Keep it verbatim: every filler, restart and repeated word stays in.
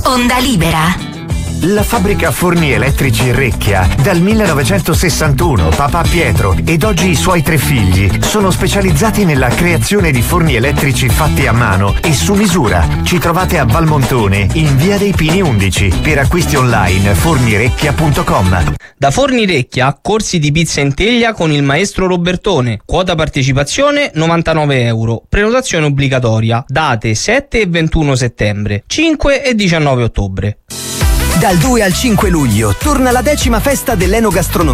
Onda Libera. La fabbrica Forni Elettrici Recchia, dal millenovecentosessantuno, papà Pietro ed oggi i suoi tre figli sono specializzati nella creazione di forni elettrici fatti a mano e su misura. Ci trovate a Valmontone, in via dei Pini undici. Per acquisti online fornirecchia punto com. Da Forni Recchia, corsi di pizza in teglia con il maestro Robertone. Quota partecipazione novantanove euro. Prenotazione obbligatoria. Date sette e ventuno settembre, cinque e diciannove ottobre. Dal due al cinque luglio torna la decima festa dell'enogastronomia